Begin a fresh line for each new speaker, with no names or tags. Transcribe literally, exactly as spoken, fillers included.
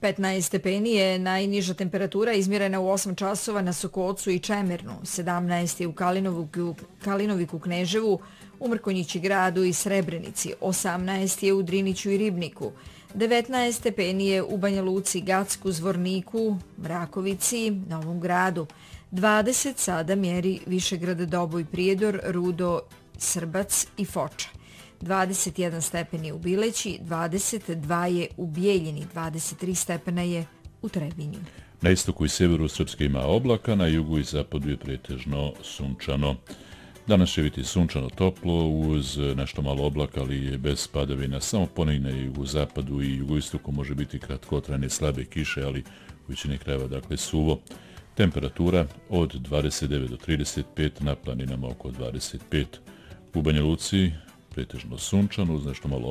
petnaest stepeni je najniža temperatura izmjerena u osam časova na Sokocu i Čemernu, sedamnaest je u Kalinoviku, Kalinoviku Kneževu, u Mrkonjići gradu i Srebrenici, osamnaest je u Driniću i Ribniku, devetnaest stepeni je u Banja Luci, Gacku, Zvorniku, Mrakovici, Novom Gradu, dvadeset sada mjeri Višegrad, Doboj, Prijedor, Rudo, Srbac i Foča. dvadeset jedan stepen je u Bileći, dvadeset dva je u Bijeljini, dvadeset tri stepena je u Trebinju.
Na istoku i severu Srpske ima oblaka, na jugu i zapadu je pretežno sunčano. Danas će biti sunčano toplo uz nešto malo oblaka, ali je bez padavina. Samo ponegdje na jugu zapadu i jugoistoku može biti kratkotrajne slabe kiše, ali u većini krajeva dakle suvo. Temperatura od dvadeset devet do trideset pet, na planinama oko dvadeset pet. U Banja Luci pretežno sunčano uz nešto malo